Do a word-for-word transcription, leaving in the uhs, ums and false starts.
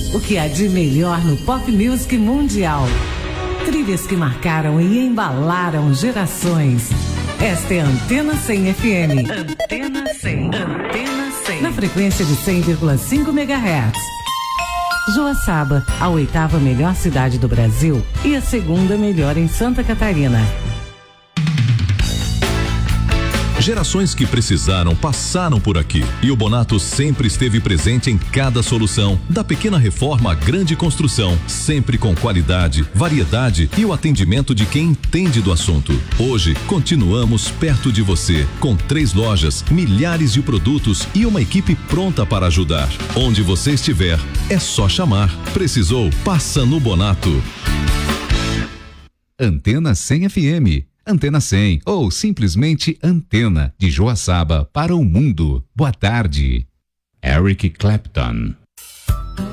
O que há de melhor no pop music mundial. Trilhas que marcaram e embalaram gerações. Esta é a Antena cem F M. Antena cem. Antena cem. Na frequência de cem vírgula cinco megahertz. Joaçaba, a oitava melhor cidade do Brasil e a segunda melhor em Santa Catarina. Gerações que precisaram passaram por aqui e o Bonato sempre esteve presente em cada solução, da pequena reforma à grande construção, sempre com qualidade, variedade e o atendimento de quem entende do assunto. Hoje, continuamos perto de você, com três lojas, milhares de produtos e uma equipe pronta para ajudar. Onde você estiver, é só chamar. Precisou? Passa no Bonato. Antena cem F M. Antena cem ou simplesmente Antena, de Joaçaba para o mundo. Boa tarde. Eric Clapton.